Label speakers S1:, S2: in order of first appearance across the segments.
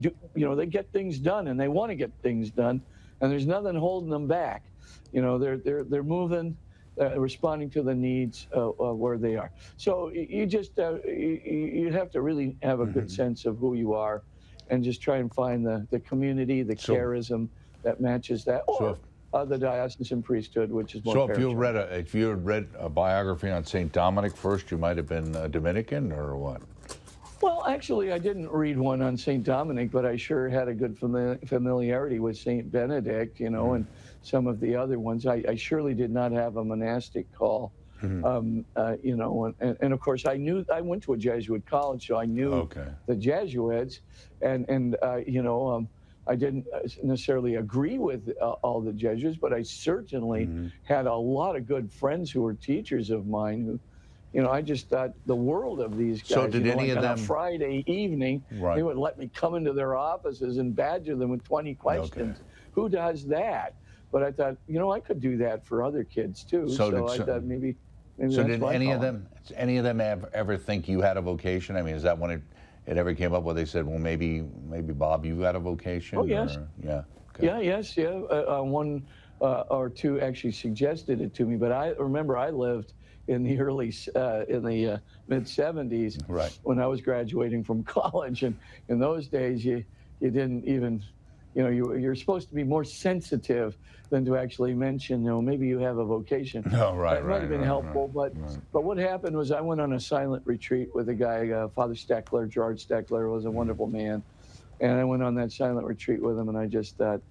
S1: they get things done and they want to get things done, and there's nothing holding them back. They're moving, responding to the needs where they are. So you have to really have a good sense of who you are, and just try and find the community, the
S2: So,
S1: charism that matches that,
S2: so
S1: or
S2: if,
S1: the diocesan priesthood, which is more
S2: so
S1: parishes.
S2: if you had read a biography on Saint Dominic first, you might have been a Dominican or what?
S1: Well, actually, I didn't read one on St. Dominic, but I sure had a good familiarity with St. Benedict, and some of the other ones. I surely did not have a monastic call, and of course, I went to a Jesuit college, so I knew
S2: Okay.
S1: the Jesuits, and I didn't necessarily agree with all the Jesuits, but I certainly had a lot of good friends who were teachers of mine who. I just thought the world of these guys.
S2: So did any
S1: like
S2: of
S1: on
S2: them?
S1: a Friday evening,
S2: Right.
S1: they would let me come into their offices and badger them with 20 questions.
S2: Okay.
S1: Who does that? But I thought, I could do that for other kids too. So I thought maybe
S2: So
S1: that's
S2: did
S1: my
S2: any of
S1: calling.
S2: them ever think you had a vocation? I mean, is that when it ever came up where they said, well, maybe Bob, you got a vocation?
S1: Oh, yes.
S2: Yeah. Okay.
S1: Yeah. One or two actually suggested it to me, but I remember I lived in the mid 70s,
S2: Right.
S1: when I was graduating from college, and in those days you didn't even, you're supposed to be more sensitive than to actually mention, maybe you have a vocation.
S2: No, right,
S1: That might have been helpful, but what happened was I went on a silent retreat with a guy, Father Steckler. George Steckler was a wonderful man, and I went on that silent retreat with him, and I just thought,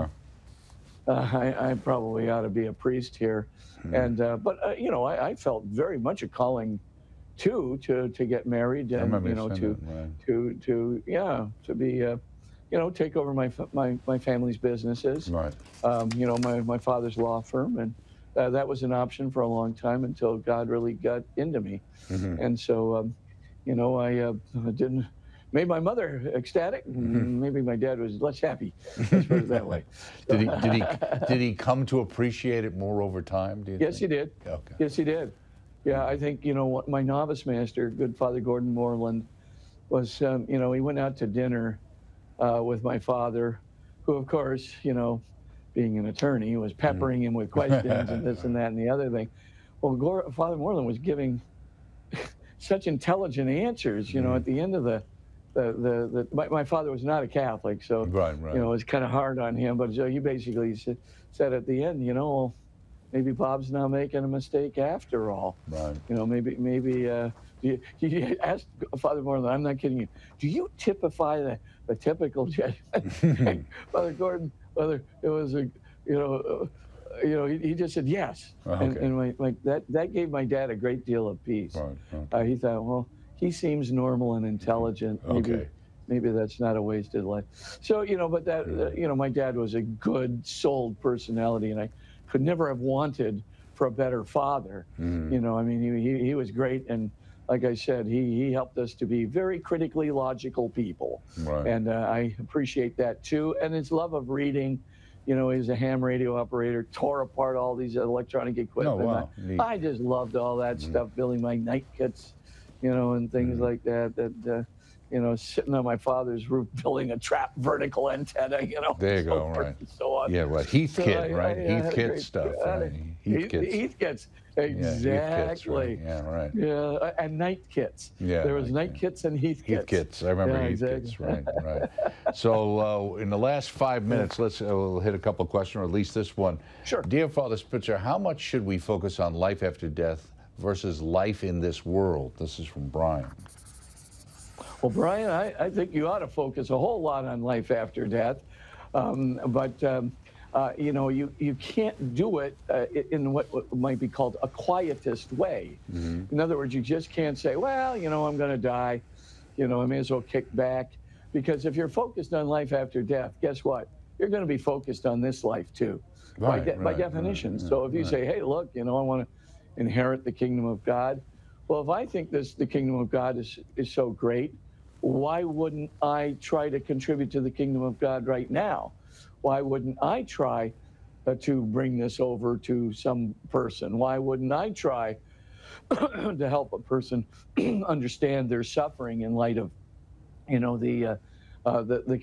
S1: I probably ought to be a priest here. But I felt very much a calling to get married, and to be take over my family's businesses.
S2: Right.
S1: My father's law firm, and that was an option for a long time until God really got into me. And so I didn't. Made my mother ecstatic. Maybe my dad was less happy. Let's put it that way.
S2: Did he come to appreciate it more over time? Do you
S1: Yes,
S2: think?
S1: he did.
S2: Okay.
S1: Yes, he did. Yeah, I think what my novice master, good Father Gordon Moreland, was. He went out to dinner with my father, who, of course, being an attorney, was peppering him with questions and this and that and the other thing. Well, Father Moreland was giving such intelligent answers. At the end of my father was not a Catholic, so
S2: right.
S1: it was kind of hard on him. But he basically said at the end, maybe Bob's not making a mistake after all.
S2: Right.
S1: Maybe he asked Father Moreland, I'm not kidding you, do you typify the typical Jesuit? Father Gordon, it was he just said yes.
S2: Okay.
S1: And that gave my dad a great deal of peace.
S2: Right.
S1: He thought, well, he seems normal and intelligent. Maybe that's not a wasted life. So, but that, my dad was a good souled personality, and I could never have wanted for a better father. He was great. And like I said, he helped us to be very critically logical people.
S2: Right.
S1: And I appreciate that too. And his love of reading. He was a ham radio operator, tore apart all these electronic equipment.
S2: Oh, wow.
S1: I just loved all that stuff, building my night kits, and things like that. Sitting on my father's roof, building a trap vertical antenna,
S2: There you go, right.
S1: So on.
S2: Yeah, right. Heathkit, right? Heathkit stuff.
S1: Heath kits. Exactly.
S2: Yeah, right.
S1: Yeah, and night kits.
S2: Yeah.
S1: There was night kits and Heath kits.
S2: Heath kits. I remember Heath kits. Right. So in the last 5 minutes, we'll hit a couple of questions, or at least this one.
S1: Sure.
S2: Dear Father Spitzer, how much should we focus on life after death versus life in this world? This is from Brian.
S1: Well, Brian, I think you ought to focus a whole lot on life after death, you can't do it in what might be called a quietist way. In other words, you just can't say, well, I'm going to die, I may as well kick back, because if you're focused on life after death, guess what? You're going to be focused on this life too, by definition. So if you say, hey, look, I want to inherit the kingdom of God. Well, if I think the kingdom of God is so great, why wouldn't I try to contribute to the kingdom of God right now? Why wouldn't I try to bring this over to some person? Why wouldn't I try to help a person understand their suffering in light of, the